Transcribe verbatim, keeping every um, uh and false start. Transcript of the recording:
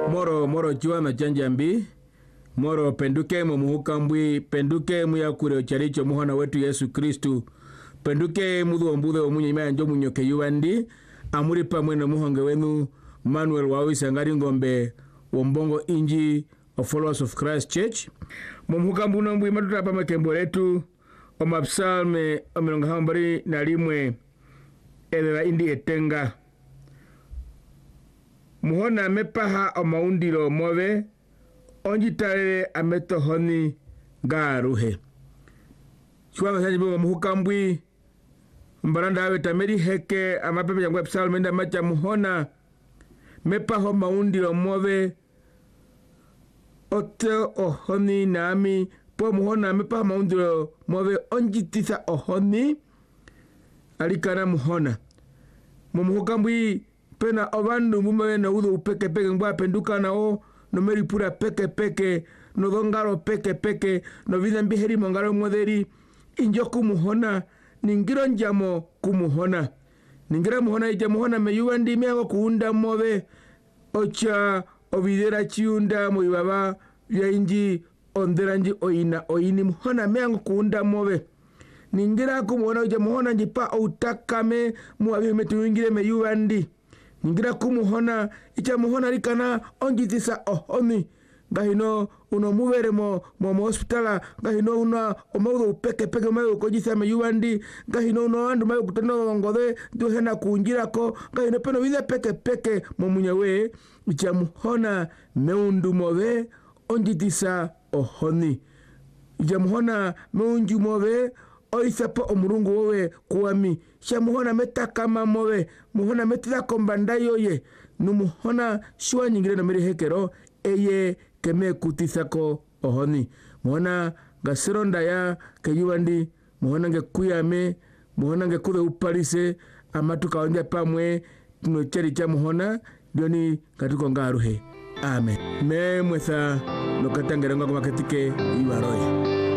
Moro moro chiwa machanjambi. Moro penduke mumuhukambwi, penduke muyakure ocharicho muhona wetu Yesu Kristu. Penduke mudhu ombude omunye imaya njo munyoke yuandi. Amuri pamwe na muhonge wenu Manuel Wawisa ngari ngombe wombongo inji of Followers of Christ Church. Mumuhukambu nambu imatuta pa makembo letu o mapsalme o milonga hambari na limwe elera indi etenga. Muhona mepaha o maundiro move onjitare ametohoni garuhe. Chua masanji biwa muhukambwi mbaranda hawe tameri heke amapepe jangwe psalme nda macha muhona mepaha o maundiro move ote ohoni nami po muhona mepaha maundiro move onjitisa ohoni alikana muhona mumuhukambwi pena ovandu mumewe na udo upeke peke ngwa penduka na o no meri pura peke peke no dongaro peke peke no vida mbiheri mongaro moderi injo kumuhona ningiro njamo kumuhona ningira muhona ije muhona meyuandi meago kuunda move ocha ovidera chiunda muibaba ya inji onderanji oina oini muhona meago kuunda move ningira kumuhona ije muhona njipa utakame muabi metuingire meyuandi ningira kumuhona icha muhona rikana onjitisa ohoni ngahino uno muvere mo mo hospitala ngahino una omaudo upeke peke mayo kojisa meyuandi ngahino uno andu mayo kutono ngode duhena kunjira ko ngahino peno vida peke peke mo munyawe icha muhona meundu move onjitisa ohoni icha muhona meunju move oisapo omurungu wowe kuwami sha muhona metakama move muhona metida kombanda yoye numuhona shua nyingire na meri hekero eye keme kutisako ohoni muhona gasironda ya keyuandi muhona nge kuyame muhona nge kude uparise amatuka onja pamwe tuno cheri cha muhona dioni katuko ngaruhe amen me mwesa no katangerengo kwa ketike iwaroye.